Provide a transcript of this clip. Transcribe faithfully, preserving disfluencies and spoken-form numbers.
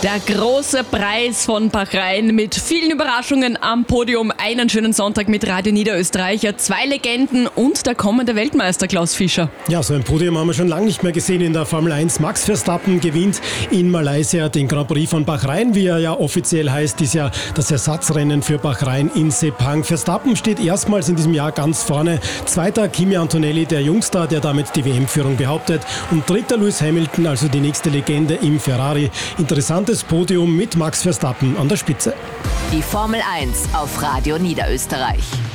Der große Preis von Bahrain mit vielen Überraschungen am Podium. Einen schönen Sonntag mit Radio Niederösterreich. Zwei Legenden und der kommende Weltmeister Klaus Fischer. Ja, so ein Podium haben wir schon lange nicht mehr gesehen in der Formel eins. Max Verstappen gewinnt in Malaysia den Grand Prix von Bahrain, wie er ja offiziell heißt, ist ja das Ersatzrennen für Bahrain in Sepang. Verstappen steht erstmals in diesem Jahr ganz vorne. Zweiter Kimi Antonelli, der Jungstar, der damit die W M-Führung behauptet. Und dritter Lewis Hamilton, also die nächste Legende im Ferrari. Interessantes Podium mit Max Verstappen an der Spitze. Die Formel eins auf Radio Niederösterreich.